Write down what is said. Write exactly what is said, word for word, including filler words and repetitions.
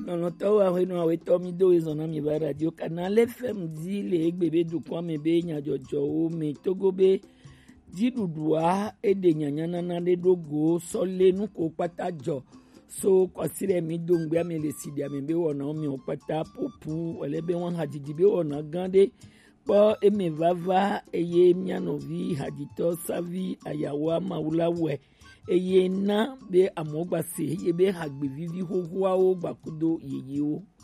nɔnɔtɔwo ahoe no awetɔ mi do ezɔna mi ba radio Canal F M di le egbe be dukɔ me be nyadzɔdzɔwo me togo be dziɖuɖua eɖe nyanyanana ɖe ɖo go sɔle nuko kpata dzɔ so kɔsi ɖe mi do ŋgbea me le si ɖia me be wɔnawo mi wo kpata ƒoƒu wòle be wɔn hadzidzi be wɔna gã ɖe kpɔ eme vava eye mia nɔvi hadzitɔ savi ayawo amawu la wɔe eye na be amewo gba se eye be hagbevivi xoxoawo gba kudo yeyewo.